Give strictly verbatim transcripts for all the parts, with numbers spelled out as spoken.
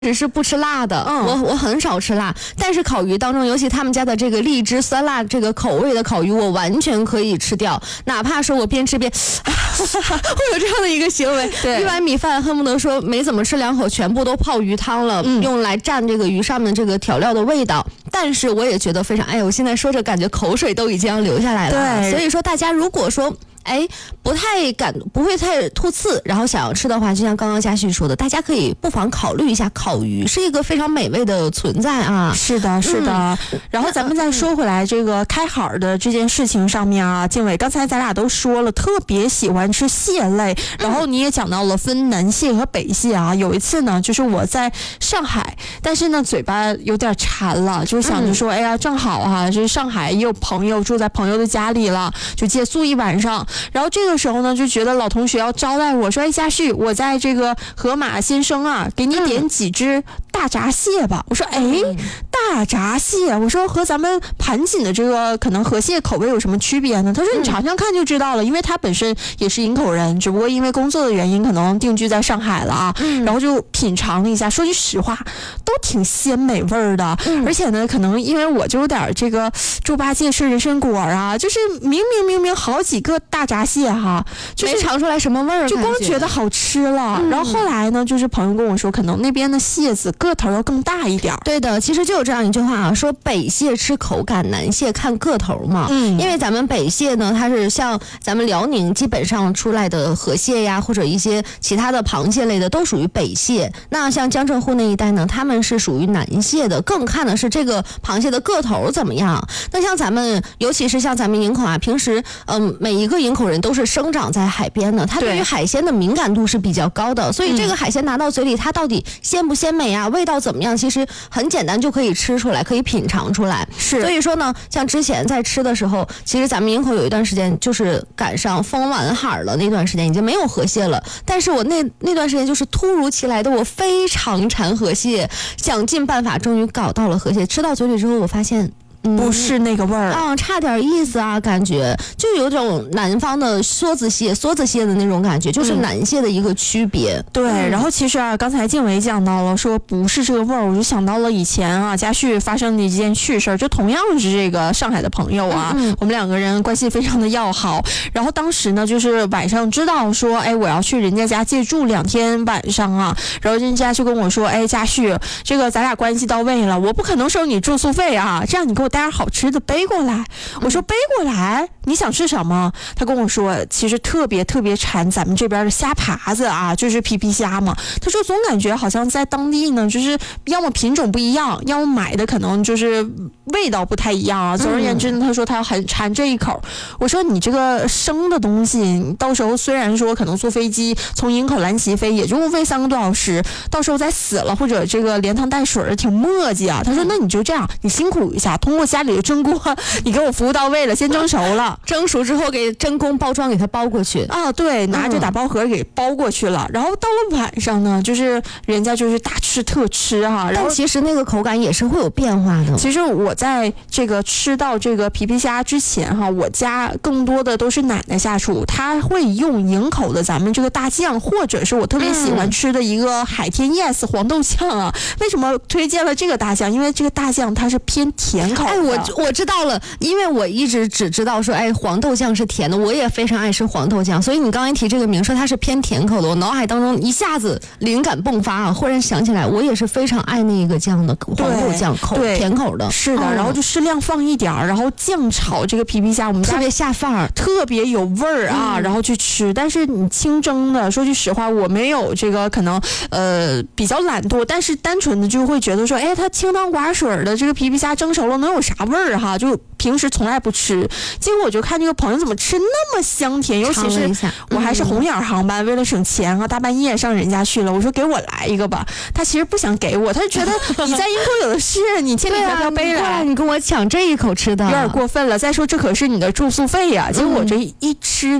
只是不吃辣的， 嗯， 我我很少吃辣，但是烤鱼当中，尤其他们家的这个荔枝酸辣这个口味的烤鱼，我完全可以吃掉，哪怕说我边吃边，会有这样的一个行为。 对， 一碗米饭恨不得说没怎么吃两口，全部都泡鱼汤了，嗯、用来蘸这个鱼上面这个调料的味道。但是我也觉得非常，哎，我现在说着感觉口水都已经要流下来了。 对， 所以说大家如果说。哎，不太敢，不会太吐刺，然后想要吃的话，就像刚刚嘉旭说的，大家可以不妨考虑一下烤鱼，是一个非常美味的存在啊。 是的，是的。嗯、然后咱们再说回来，这个开好的这件事情上面啊，静伟，刚才咱俩都说了，特别喜欢吃蟹类，然后你也讲到了分南蟹和北蟹啊。有一次呢，就是我在上海，但是呢嘴巴有点馋了，就想着说，哎呀，正好啊，就是上海也有朋友住在朋友的家里了，就借宿一晚上。然后这个时候呢，就觉得老同学要招待我说，哎，嘉旭，我在这个河马先生啊，给你点几只大闸蟹吧。我说，哎，大闸蟹，我说和咱们盘锦的这个可能河蟹口味有什么区别呢？他说你尝尝看就知道了，因为他本身也是营口人，只不过因为工作的原因可能定居在上海了啊。然后就品尝了一下，说句实话，都挺鲜美味儿的。而且呢，可能因为我就有点这个猪八戒吃人参果啊，就是明明明明好几个大闸蟹哈，就是没尝出来什么味儿， 就光觉得好吃了。嗯、然后后来呢，就是朋友跟我说，可能那边的蟹子个头要更大一点。 对的，其实就有这样一句话啊，说北蟹吃口感，南蟹看个头嘛。 嗯， 因为咱们北蟹呢，它是像咱们辽宁基本上出来的河蟹呀，或者一些其他的螃蟹类的，都属于北蟹。那像江浙沪那一带呢，他们是属于南蟹的，更看的是这个螃蟹的个头怎么样。那像咱们，尤其是像咱们营口啊，平时嗯、呃、每一个营口人都是生长在海边的，他对于海鲜的敏感度是比较高的，所以这个海鲜拿到嘴里，它到底鲜不鲜美啊，味道怎么样，其实很简单就可以吃出来，可以品尝出来。 是， 所以说呢，像之前在吃的时候，其实咱们营口有一段时间就是赶上封完海了，那段时间已经没有河蟹了，但是我那那段时间就是突如其来的，我非常馋河蟹，想尽办法终于搞到了河蟹，吃到嘴里之后，我发现。 嗯、不是那个味儿啊、嗯，差点意思啊，感觉就有种南方的梭子蟹、梭子蟹的那种感觉，就是南蟹的一个区别。 嗯、对、嗯，然后其实啊，刚才静伟讲到了说不是这个味儿，我就想到了以前啊，嘉旭发生的一件趣事儿，就同样是这个上海的朋友啊，嗯、我们两个人关系非常的要好。然后当时呢，就是晚上知道说，哎，我要去人家家借住两天晚上啊，然后人家就跟我说，哎，嘉旭，这个咱俩关系到位了，我不可能收你住宿费啊，这样你给我带点好吃的背过来。我说背过来，你想吃什么？他跟我说，其实特别特别馋咱们这边的虾爬子啊，就是皮皮虾嘛。他说总感觉好像在当地呢，就是要么品种不一样，要么买的可能就是味道不太一样啊。总而言之呢，他说他很馋这一口。我说你这个生的东西，到时候虽然说可能坐飞机从营口蓝旗飞，也就无非三个多小时，到时候再死了或者这个连汤带水的挺磨叽啊。他说那你就这样，你辛苦一下，通过家里的蒸锅，你给我服务到位了，先蒸熟了， 蒸熟之后给真空包装给它包过去啊，对，拿着打包盒给包过去了。嗯、然后到了晚上呢，就是人家就是大吃特吃哈、啊， 但其实那个口感也是会有变化的。 其实我在这个吃到这个皮皮虾之前哈，我家更多的都是奶奶下厨，她会用营口的咱们这个大酱，或者是我特别喜欢吃的一个海天 yes 黄豆酱啊。为什么推荐了这个大酱？因为这个大酱它是偏甜口的。 哎，我我知道了，因为我一直只知道说，哎，黄豆酱是甜的，我也非常爱吃黄豆酱，所以你刚才提这个名说它是偏甜口的，我脑海当中一下子灵感迸发啊，忽然想起来，我也是非常爱那个酱的黄豆酱，口甜口的， 是的、嗯，然后就适量放一点，然后酱炒这个皮皮虾，我们特别下饭儿， 特别有味儿啊、嗯，然后去吃。但是你清蒸的，说句实话，我没有这个可能呃比较懒惰，但是单纯的就会觉得说，哎，它清汤寡水的这个皮皮虾蒸熟了能有啥味儿哈？就平时从来不吃，结果我就看这个朋友怎么吃那么香甜，尤其是我还是红眼航班，为了省钱啊，大半夜上人家去了，我说给我来一个吧，他其实不想给我，他就觉得你在营口有的是，你千里迢迢背来、 啊，你跟我抢这一口吃的， 有点过分了。再说这可是你的住宿费呀、啊，结果我这一吃呢。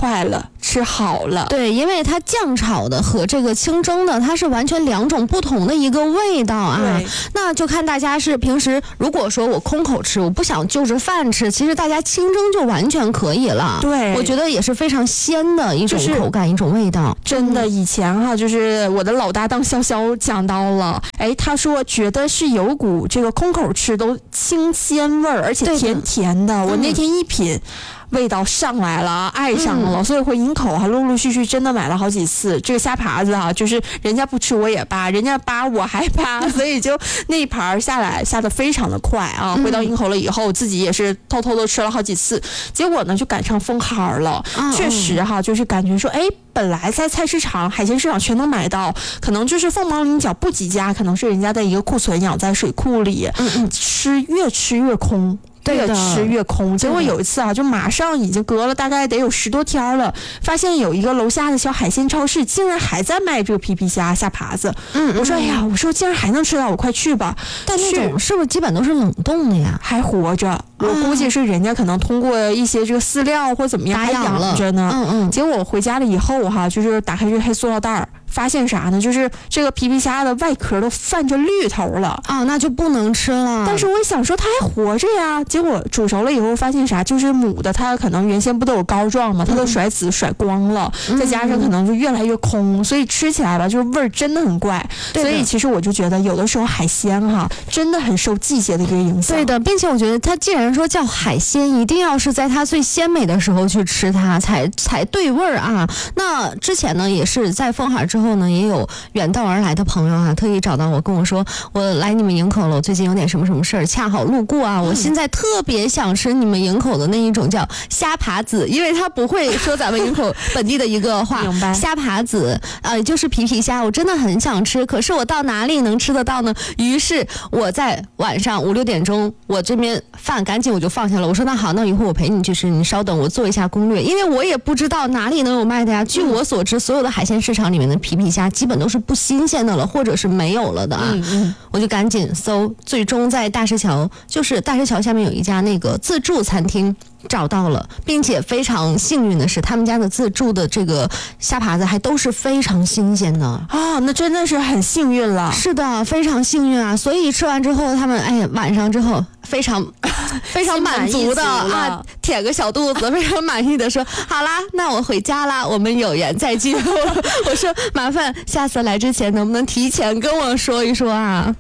快了，吃好了。 对，因为它酱炒的和这个清蒸的，它是完全两种不同的一个味道啊。那就看大家是平时，如果说我空口吃，我不想就着饭吃，其实大家清蒸就完全可以了。 对， 我觉得也是非常鲜的一种口感、就是、一种味道。 真的，以前哈、啊，就是我的老搭档潇潇讲到了，哎，他说觉得是有股这个空口吃都清鲜味儿，而且甜甜的。我那天一品。嗯，味道上来了，爱上了，嗯、所以会饮口，还陆陆续续真的买了好几次。这个虾爬子啊，就是人家不吃我也扒，人家扒我还扒，所以就那一盘下来下得非常的快啊。回到饮口了以后，自己也是偷偷的吃了好几次，结果呢就赶上封行了。嗯、确实哈，就是感觉说，哎，本来在菜市场、海鲜市场全能买到，可能就是凤毛麟角不几家，可能是人家的一个库存养在水库里，嗯嗯，吃越吃越空。越吃越空，结果有一次啊，就马上已经隔了大概得有十多天了，发现有一个楼下的小海鲜超市竟然还在卖这个皮皮虾、虾爬子。嗯，我说哎呀，我说竟然还能吃到，我快去吧。 但那种是不是基本都是冷冻的呀？ 还活着，我估计是人家可能通过一些这个饲料或怎么样还养着呢。嗯嗯。结果我回家了以后哈，就是打开这黑塑料袋儿。发现啥呢？就是这个皮皮虾的外壳都泛着绿头了啊，那就不能吃了。 但是我一想说它还活着呀，结果煮熟了以后发现啥？就是母的它可能原先不都有膏状嘛，它都甩籽甩光了，嗯、再加上可能就越来越空，所以吃起来吧，就是味儿真的很怪。所以其实我就觉得有的时候海鲜哈，真的很受季节的一个影响。 对的，并且我觉得它既然说叫海鲜，一定要是在它最鲜美的时候去吃它才才对味儿啊。那之前呢，也是在封海之后。后呢，也有远道而来的朋友啊，特意找到我跟我说，我来你们营口了，我最近有点什么什么事儿，恰好路过啊，我现在特别想吃你们营口的那一种叫虾爬子，因为他不会说咱们营口本地的一个话， 明白？ 虾爬子，呃，就是皮皮虾，我真的很想吃，可是我到哪里能吃得到呢？于是我在晚上五六点钟，我这边饭赶紧我就放下了，我说那好，那一会儿我陪你去吃，你稍等，我做一下攻略，因为我也不知道哪里能有卖的呀。据我所知，所有的海鲜市场里面的皮皮虾基本都是不新鲜的了，或者是没有了的啊。嗯嗯，我就赶紧搜，最终在大石桥，就是大石桥下面有一家那个自助餐厅找到了，并且非常幸运的是，他们家的自助的这个虾爬子还都是非常新鲜的啊，那真的是很幸运了。 是的，非常幸运啊！所以吃完之后，他们哎晚上之后非常非常满足的啊，舔个小肚子，非常满意的说：“好啦，那我回家啦，我们有缘再聚。”我说：“麻烦下次来之前能不能提前跟我说一说啊？”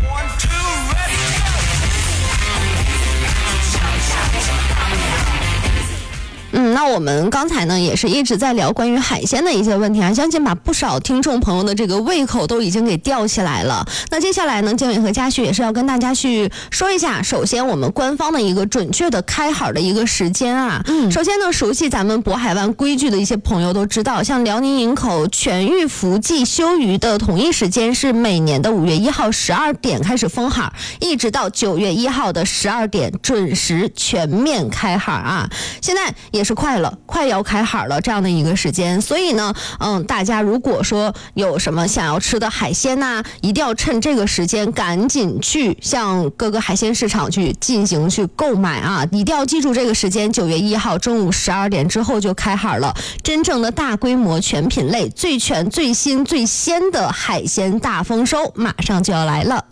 嗯，那我们刚才呢也是一直在聊关于海鲜的一些问题啊，相信把不少听众朋友的这个胃口都已经给吊起来了。那接下来呢，建伟和嘉旭也是要跟大家去说一下，首先我们官方的一个准确的开海的一个时间啊。嗯，首先呢，熟悉咱们渤海湾规矩的一些朋友都知道，像辽宁营口全域福记休渔的统一时间是每年的五月一号十二点开始封海，一直到九月一号的十二点准时全面开海啊。现在也是快了，快要开海了这样的一个时间，所以呢，嗯，大家如果说有什么想要吃的海鲜呐、啊，一定要趁这个时间赶紧去向各个海鲜市场去进行去购买啊！一定要记住这个时间，九月一号中午十二点之后就开海了，真正的大规模全品类、最全、最新、最鲜的海鲜大丰收马上就要来了。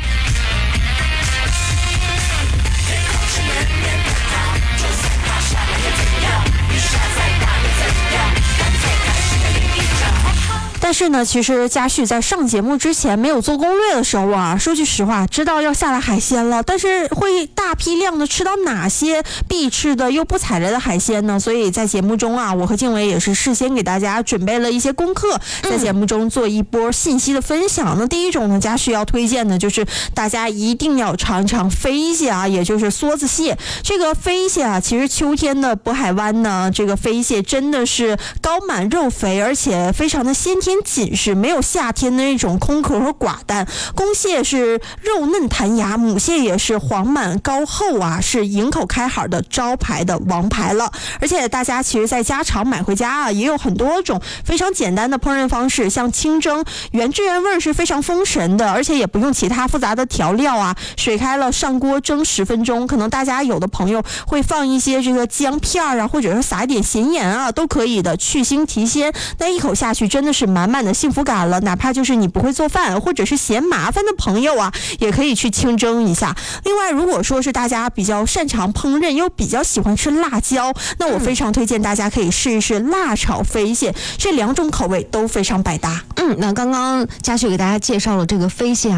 但是呢，其实嘉旭在上节目之前没有做攻略的时候啊，说句实话，知道要下来海鲜了，但是会大批量的吃到哪些必吃的又不踩雷的海鲜呢？所以在节目中啊，我和静伟也是事先给大家准备了一些功课，在节目中做一波信息的分享。那第一种呢，嘉旭要推荐的就是大家一定要尝一尝飞蟹啊，也就是梭子蟹。这个飞蟹啊，其实秋天的渤海湾呢，这个飞蟹真的是膏满肉肥，而且非常的鲜甜紧实，没有夏天的那种空壳和寡淡。公蟹是肉嫩弹牙，母蟹也是黄满高厚啊，是营口开海的招牌的王牌了。而且大家其实在家常买回家啊，也有很多种非常简单的烹饪方式，像清蒸，原汁原味是非常封神的，而且也不用其他复杂的调料啊，水开了上锅蒸十分钟。可能大家有的朋友会放一些这个姜片啊，或者是撒一点咸盐啊，都可以的，去腥提鲜。那一口下去真的是满满的幸福感了。哪怕就是你不会做饭或者是嫌麻烦的朋友啊，也可以去清蒸一下。另外，如果说是大家比较擅长烹饪又比较喜欢吃辣椒，那我非常推荐大家可以试一试辣炒飞蟹，这两种口味都非常百搭。 嗯，那刚刚嘉旭给大家介绍了这个飞蟹啊。